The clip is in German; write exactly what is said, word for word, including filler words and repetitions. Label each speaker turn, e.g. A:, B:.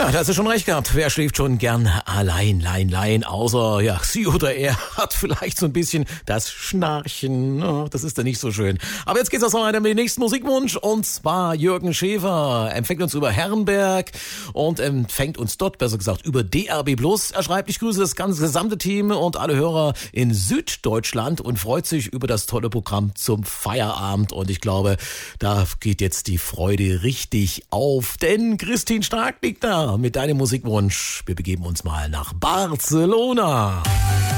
A: Ja, da hast du schon recht gehabt. Wer schläft schon gern allein, lein, lein, außer, ja, sie oder er hat vielleicht so ein bisschen das Schnarchen. Oh, das ist dann nicht so schön. Aber jetzt geht's erst mal weiter mit dem nächsten Musikwunsch. Und zwar Jürgen Schäfer empfängt uns über Herrenberg und empfängt uns dort, besser gesagt, über D R B Plus. Er schreibt, ich grüße das ganze gesamte Team und alle Hörer in Süddeutschland und freut sich über das tolle Programm zum Feierabend. Und ich glaube, da geht jetzt die Freude richtig auf, denn Christine Stark liegt da mit deinem Musikwunsch. Wir begeben uns mal nach Barcelona.